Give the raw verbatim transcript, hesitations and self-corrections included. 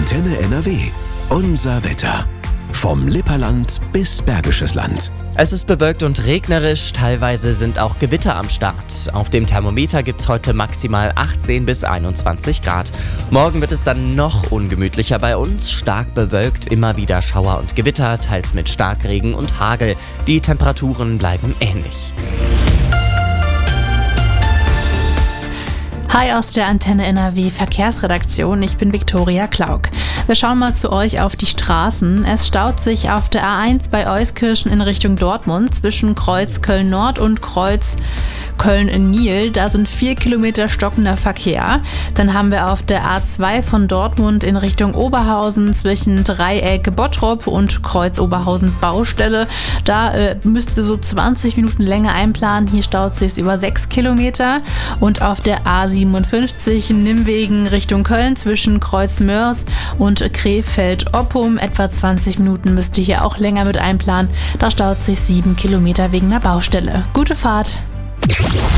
Antenne N R W. Unser Wetter. Vom Lipperland bis Bergisches Land. Es ist bewölkt und regnerisch, teilweise sind auch Gewitter am Start. Auf dem Thermometer gibt es heute maximal achtzehn bis einundzwanzig Grad. Morgen wird es dann noch ungemütlicher bei uns, stark bewölkt, immer wieder Schauer und Gewitter, teils mit Starkregen und Hagel. Die Temperaturen bleiben ähnlich. Hi aus der Antenne N R W Verkehrsredaktion, ich bin Viktoria Klauk. Wir schauen mal zu euch auf die Straßen. Es staut sich auf der A eins bei Euskirchen in Richtung Dortmund zwischen Kreuz Köln-Nord und Kreuz Köln-Niel. Da sind vier Kilometer stockender Verkehr. Dann haben wir auf der A zwei von Dortmund in Richtung Oberhausen zwischen Dreieck Bottrop und Kreuz Oberhausen Baustelle. Da äh, müsst ihr so zwanzig Minuten länger einplanen. Hier staut sich über sechs Kilometer. Und auf der A siebenundfünfzig Nimwegen Richtung Köln zwischen Kreuz Mörs und Krefeld-Oppum. Etwa zwanzig Minuten müsst ihr hier auch länger mit einplanen. Da staut sich sieben Kilometer wegen der Baustelle. Gute Fahrt!